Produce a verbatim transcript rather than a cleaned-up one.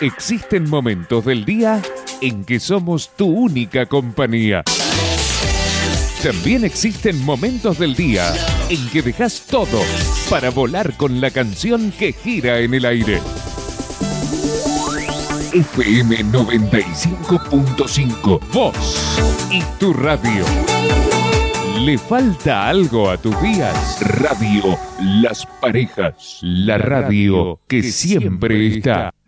Existen momentos del día en que somos tu única compañía. También existen momentos del día en que dejas todo para volar con la canción que gira en el aire. F M noventa y cinco punto cinco, vos y tu radio. ¿Le falta algo a tus días? Radio Las Parejas, la radio que siempre está.